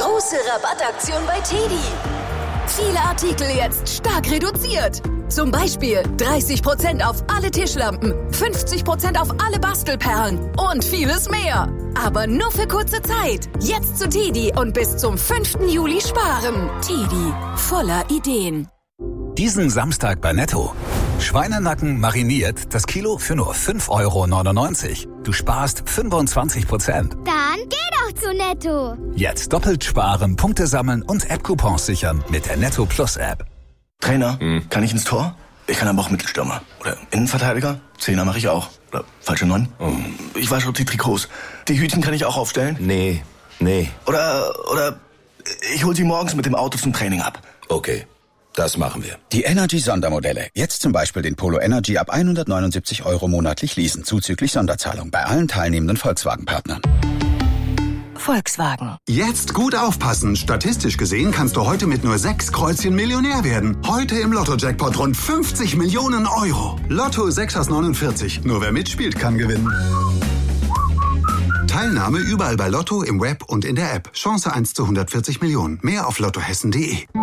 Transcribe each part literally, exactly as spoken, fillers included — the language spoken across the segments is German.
Große Rabattaktion bei Teddy. Viele Artikel jetzt stark reduziert. Zum Beispiel dreißig Prozent auf alle Tischlampen, fünfzig Prozent auf alle Bastelperlen und vieles mehr. Aber nur für kurze Zeit. Jetzt zu Teddy und bis zum fünften Juli sparen. Teddy, voller Ideen. Diesen Samstag bei Netto. Schweinenacken mariniert, das Kilo für nur fünf Euro neunundneunzig. Du sparst fünfundzwanzig Prozent. Dann geh doch zu Netto. Jetzt doppelt sparen, Punkte sammeln und App-Coupons sichern mit der Netto Plus App. Trainer, hm. kann ich ins Tor? Ich kann aber auch Mittelstürmer. Oder Innenverteidiger? Zehner mache ich auch. Oder falsche Neun? Oh. Ich wasche auch die Trikots. Die Hütchen kann ich auch aufstellen? Nee, nee. Oder, oder ich hol sie morgens mit dem Auto zum Training ab. Okay. Das machen wir. Die Energy-Sondermodelle. Jetzt zum Beispiel den Polo Energy ab hundertneunundsiebzig Euro monatlich leasen, zuzüglich Sonderzahlung bei allen teilnehmenden Volkswagen-Partnern. Volkswagen. Jetzt gut aufpassen. Statistisch gesehen kannst du heute mit nur sechs Kreuzchen Millionär werden. Heute im Lotto-Jackpot rund fünfzig Millionen Euro. Lotto sechs aus neunundvierzig. Nur wer mitspielt, kann gewinnen. Teilnahme überall bei Lotto, im Web und in der App. Chance eins zu hundertvierzig Millionen. Mehr auf lottohessen punkt de.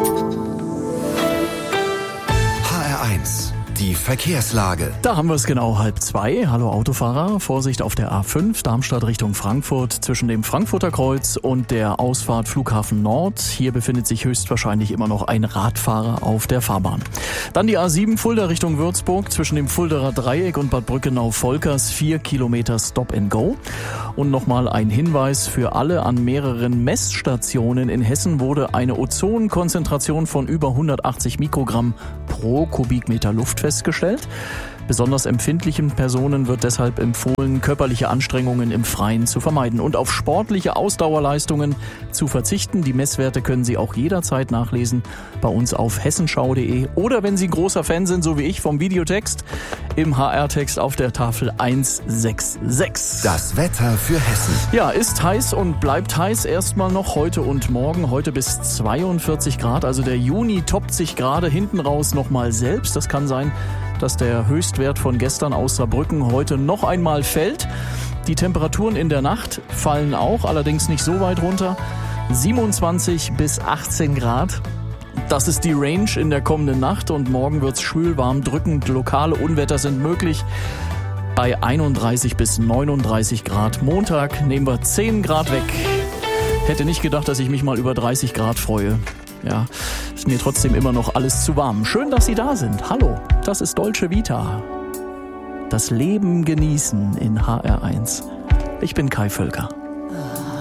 H R eins. Die Verkehrslage. Da haben wir es genau halb zwei. Hallo Autofahrer, Vorsicht auf der A fünf, Darmstadt Richtung Frankfurt, zwischen dem Frankfurter Kreuz und der Ausfahrt Flughafen Nord. Hier befindet sich höchstwahrscheinlich immer noch ein Radfahrer auf der Fahrbahn. Dann die A sieben Fulda Richtung Würzburg, zwischen dem Fulderer Dreieck und Bad Brückenau-Volkers, vier Kilometer Stop and Go. Und nochmal ein Hinweis für alle: an mehreren Messstationen in Hessen wurde eine Ozonkonzentration von über hundertachtzig Mikrogramm pro Kubikmeter Luft festgestellt. Besonders empfindlichen Personen wird deshalb empfohlen, körperliche Anstrengungen im Freien zu vermeiden und auf sportliche Ausdauerleistungen zu verzichten. Die Messwerte können Sie auch jederzeit nachlesen bei uns auf hessenschau punkt de oder, wenn Sie großer Fan sind, so wie ich, vom Videotext, im H R-Text auf der Tafel eins sechs sechs. Das Wetter für Hessen. Ja, ist heiß und bleibt heiß erstmal noch heute und morgen. Heute bis zweiundvierzig Grad, also der Juni toppt sich gerade hinten raus nochmal selbst. Das kann sein, dass der Höchstwert von gestern aus Saarbrücken heute noch einmal fällt. Die Temperaturen in der Nacht fallen auch, allerdings nicht so weit runter. siebenundzwanzig bis achtzehn Grad. Das ist die Range in der kommenden Nacht und morgen wird's schwül, warm, drückend. Lokale Unwetter sind möglich bei einunddreißig bis neununddreißig Grad. Montag nehmen wir zehn Grad weg. Hätte nicht gedacht, dass ich mich mal über dreißig Grad freue. Ja, ist mir trotzdem immer noch alles zu warm. Schön, dass Sie da sind. Hallo, das ist Dolce Vita. Das Leben genießen in H R eins. Ich bin Kai Völker.